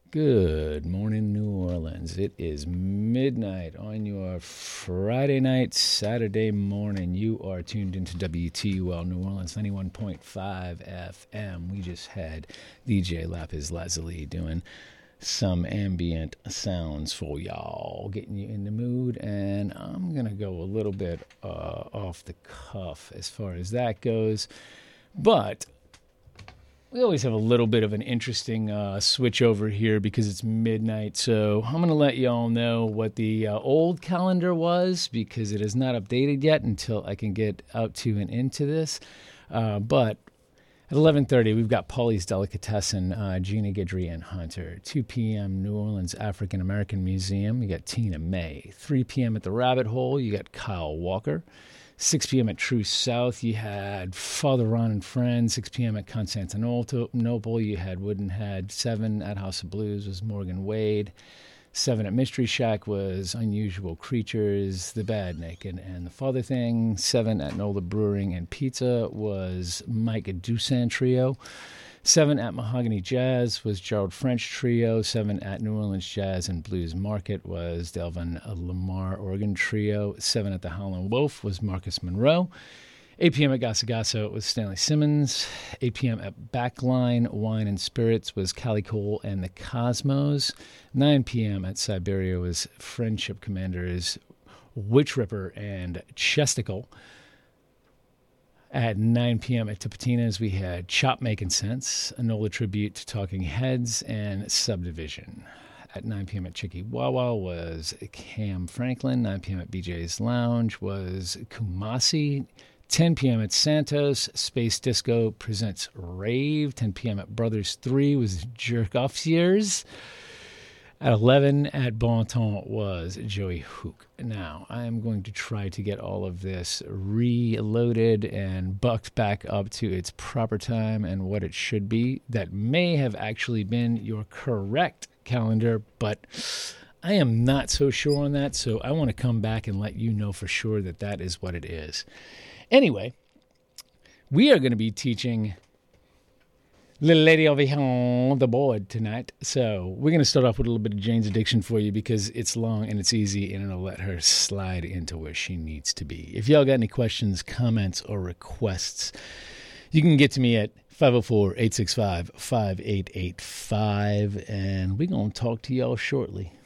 Good morning, New Orleans. It is midnight on your Friday night, Saturday morning. You are tuned into WTUL New Orleans 91.5 FM. We just had DJ Lapis Lazuli doing some ambient sounds for y'all, getting you in the mood. And I'm going to go a little bit off the cuff as far as that goes. But we always have a little bit of an interesting switch over here because it's midnight. So I'm going to let you all know what the old calendar was because it is not updated yet until I can get out to and into this. But at 11:30, we've got Paulie's Delicatessen, Gina Guidry and Hunter. 2 p.m., New Orleans African American Museum. You got Tina May. 3 p.m. at the Rabbit Hole, you got Kyle Walker. 6 p.m. at True South, you had Father Ron and Friends. 6 p.m. at Constantinople, you had Woodenhead. 7 at House of Blues was Morgan Wade. 7 at Mystery Shack was Unusual Creatures, The Bad Naked, and The Father Thing. 7 at Nola Brewing and Pizza was Mike Dusan Trio. 7 at Mahogany Jazz was Gerald French Trio. 7 at New Orleans Jazz and Blues Market was Delvin Lamar Organ Trio. 7 at the Howlin' Wolf was Marcus Monroe. 8 p.m. at Gasa Gasa was Stanley Simmons. 8 p.m. at Backline Wine and Spirits was Callie Cole and the Cosmos. 9 p.m. at Siberia was Friendship Commanders Witch Ripper and Chesticle. At 9 p.m. at Tipitina's, we had Chop Making Sense, a NOLA tribute to Talking Heads, and Subdivision. At 9 p.m. at Chicky Wawa was Cam Franklin. 9 p.m. at BJ's Lounge was Kumasi. 10 p.m. at Santos, Space Disco presents Rave. 10 p.m. at Brothers 3 was Jerk Off Years. At 11 at Bon Ton was Joey Hook. Now, I am going to try to get all of this reloaded and bucked back up to its proper time and what it should be. That may have actually been your correct calendar, but I am not so sure on that, so I want to come back and let you know for sure that that is what it is. Anyway, we are going to be teaching Little Lady over here on the board tonight. So we're going to start off with a little bit of Jane's Addiction for you because it's long and it's easy and it'll let her slide into where she needs to be. If y'all got any questions, comments, or requests, you can get to me at 504-865-5885 and we're going to talk to y'all shortly.